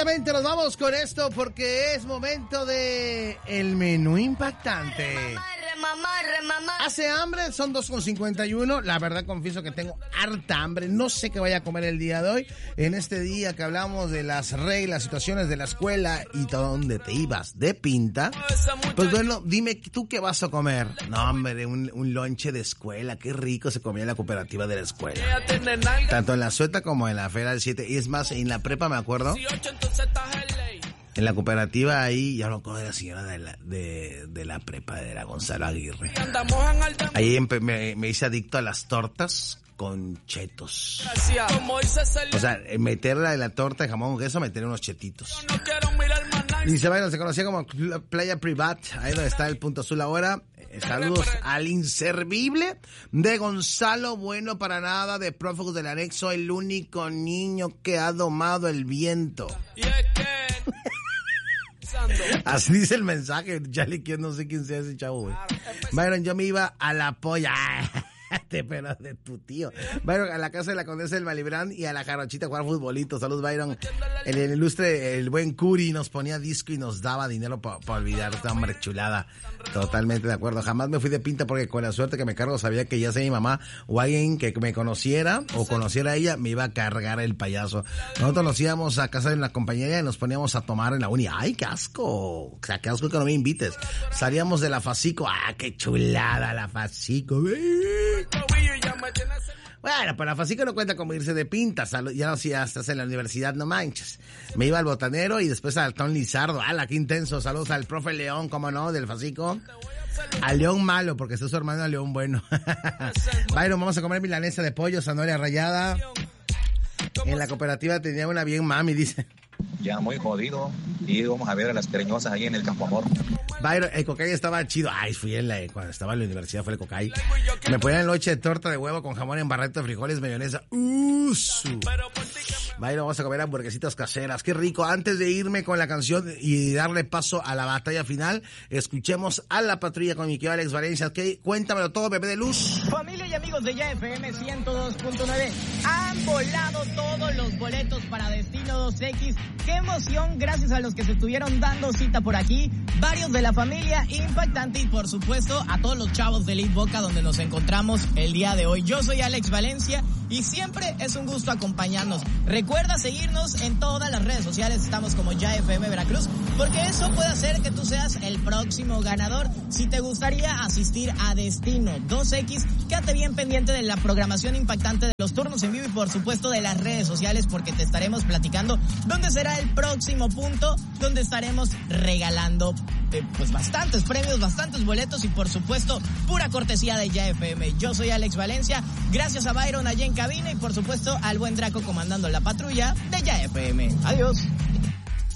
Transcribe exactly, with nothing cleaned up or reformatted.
Rápidamente nos vamos con esto porque es momento de el menú impactante. ¿Hace hambre? Son dos con cincuenta y uno. La verdad confieso que tengo harta hambre. No sé qué vaya a comer el día de hoy. En este día que hablamos de las reglas, situaciones de la escuela y dónde te ibas de pinta. Pues bueno, dime tú qué vas a comer. No, hombre, un, un lonche de escuela. Qué rico se comía en la cooperativa de la escuela. Tanto en la Sueta como en la Feria del siete. Y es más, en la prepa me acuerdo. En la cooperativa ahí, ya no acuerdo de la señora de la, de, de la prepa, de la Gonzalo Aguirre. Ahí me, me hice adicto a las tortas con chetos. O sea, meterla en la torta de jamón queso, meter unos chetitos. Dice, bueno, se conocía como Playa Privat, ahí donde está el punto azul ahora. Saludos al inservible de Gonzalo Bueno para nada, de prófugos del anexo, el único niño que ha domado el viento. Así dice el mensaje, ya le quiero, no sé quién sea ese chavo, güey. Byron, yo me iba a la polla. Pero de tu tío. Byron, a la casa de la Condesa del Malibrán y a la Jarochita a jugar futbolito. Saludos, Byron. El, el ilustre, el buen Curi nos ponía disco y nos daba dinero para pa olvidar. Esta hombre chulada. Totalmente de acuerdo. Jamás me fui de pinta porque con la suerte que me cargo sabía que ya sea mi mamá o alguien que me conociera o conociera a ella me iba a cargar el payaso. Nosotros nos íbamos a casa de una compañera y nos poníamos a tomar en la uni. ¡Ay, qué asco! O sea, qué asco que no me invites. Salíamos de la Facico. ¡Ah, qué chulada la Facico! Bueno, pero la Facico no cuenta como irse de pinta. Ya no, si ya estás en la universidad, no manches. Me iba al Botanero y después al Ton Lizardo. ¡Hala, qué intenso! Saludos al profe León, cómo no, del Facico. Al León malo, porque está su hermano, al León bueno. Byron, vamos a comer milanesa de pollo, zanahoria rallada. En la cooperativa tenía una bien mami, dice. Ya muy jodido. Y íbamos a ver a las cariñosas ahí en el Campo Amor. Byron, el cocay estaba chido. Ay, fui en la, cuando estaba en la universidad fue el cocay. Me ponían noche de torta de huevo con jamón en barreto de frijoles, mayonesa. ¡Usu! Byron, vamos a comer hamburguesitas caseras. ¡Qué rico! Antes de irme con la canción y darle paso a la batalla final, escuchemos a La Patrulla con mi querido Alex Valencia. ¿Qué? Cuéntamelo todo, bebé de luz. Familia y amigos de Ya F M ciento dos punto nueve, han volado todos los boletos para Destino dos equis. ¡Qué emoción! Gracias a los que se estuvieron dando cita por aquí, varios de la familia impactante y por supuesto a todos los chavos de Elite Boca donde nos encontramos el día de hoy. Yo soy Alex Valencia y siempre es un gusto acompañarnos. Recuerda seguirnos en todas las redes sociales, estamos como Ya F M Veracruz, porque eso puede hacer que tú seas el próximo ganador. Si te gustaría asistir a Destino dos equis, quédate bien pendiente de la programación impactante de los turnos en vivo y por supuesto de las redes sociales, porque te estaremos platicando dónde será el próximo punto, donde estaremos regalando eh, pues bastantes premios, bastantes boletos y por supuesto pura cortesía de Ya F M. Yo soy Alex Valencia, gracias a Byron allá en cabina y por supuesto al buen Draco comandando la patrulla de Ya F M. Adiós.